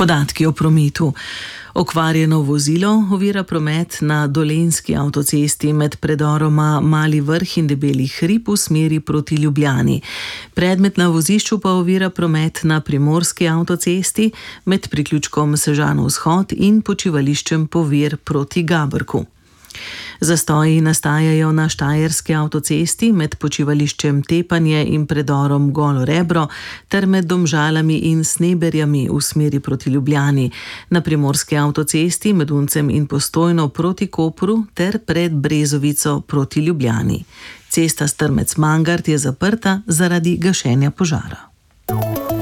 Podatki o prometu. Okvarjeno vozilo ovira promet na Dolenjski avtocesti med predoroma Mali Vrh in Debeli hrib v smeri proti Ljubljani. Predmet na vozišču pa ovira promet na Primorski avtocesti med priključkom Sežana vzhod in počivališčem Povir proti Gabrku. Zastoji nastajajo na Štajerski avtocesti med počivališčem Tepanje in predorom Golo Rebro ter med Domžalami in Sneberjami v smeri proti Ljubljani, na Primorski avtocesti med Uncem in Postojno proti Kopru ter pred Brezovico proti Ljubljani. Cesta Strmec-Mangart je zaprta zaradi gašenja požara.